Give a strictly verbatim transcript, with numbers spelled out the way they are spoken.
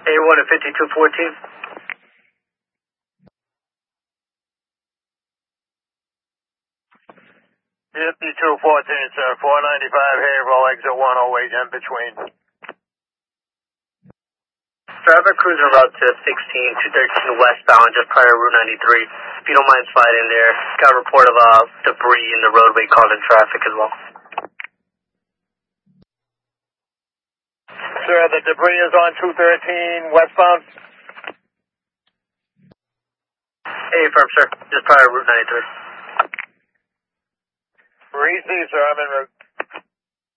A one at fifty-two fourteen. fifty-two fourteen, sir. four ninety-five Haverhill, exit one oh eight, in between. Sir, I have a cruiser route to sixteen, two thirteen westbound, just prior to Route ninety-three. If you don't mind sliding there, got a report of uh, debris in the roadway causing traffic as well. Sir, the debris is on two thirteen westbound. Hey, firm, sir. Just prior to Route ninety-three. Receive, sir. I'm en route.